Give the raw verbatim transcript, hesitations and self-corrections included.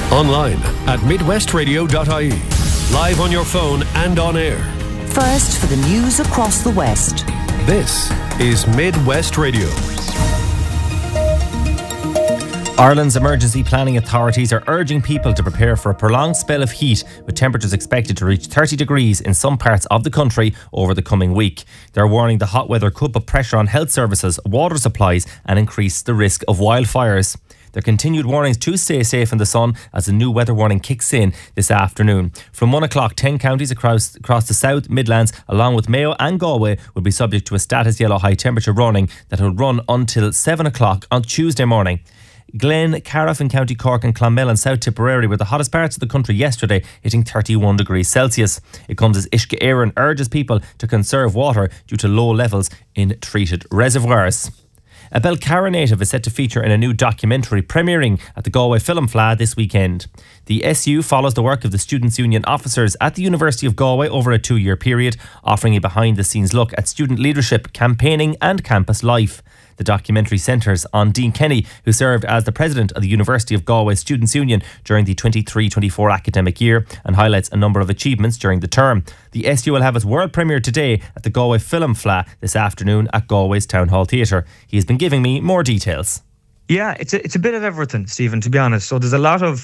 Online at midwest radio dot I E. Live on your phone and on air. First for the news across the West. This is Midwest Radio. Ireland's emergency planning authorities are urging people to prepare for a prolonged spell of heat, with temperatures expected to reach thirty degrees in some parts of the country over the coming week. They're warning the hot weather could put pressure on health services, water supplies and increase the risk of wildfires. There are continued warnings to stay safe in the sun as a new weather warning kicks in this afternoon. From one o'clock, ten counties across, across the South Midlands, along with Mayo and Galway, will be subject to a status yellow high temperature warning that will run until seven o'clock on Tuesday morning. Glen, Cariff in County Cork and Clonmel and South Tipperary were the hottest parts of the country yesterday, hitting thirty-one degrees Celsius. It comes as Uisce Éireann urges people to conserve water due to low levels in treated reservoirs. A Belcarra native is set to feature in a new documentary premiering at the Galway Film Fleadh this weekend. The S U follows the work of the Students' Union officers at the University of Galway over a two-year period, offering a behind-the-scenes look at student leadership, campaigning and campus life. The documentary centres on Dean Kenny, who served as the president of the University of Galway Students' Union during the twenty-three twenty-four academic year, and highlights a number of achievements during the term. The S U will have its world premiere today at the Galway Film Fleadh this afternoon at Galway's Town Hall Theatre. He has been giving me more details. Yeah, it's a, it's a bit of everything, Stephen, to be honest. So there's a lot of